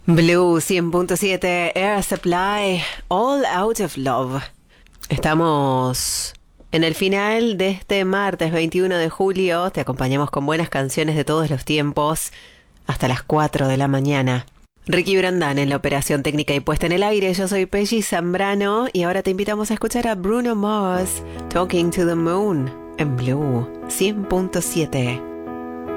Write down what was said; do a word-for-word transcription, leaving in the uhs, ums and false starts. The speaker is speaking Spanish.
Blue cien punto siete, Air Supply, All Out of Love. Estamos en el final de este martes veintiuno de julio. Te acompañamos con buenas canciones de todos los tiempos hasta las cuatro de la mañana. Ricky Brandán en la operación técnica y puesta en el aire. Yo soy Pelli Zambrano y ahora te invitamos a escuchar a Bruno Mars, Talking to the Moon, en Blue cien punto siete.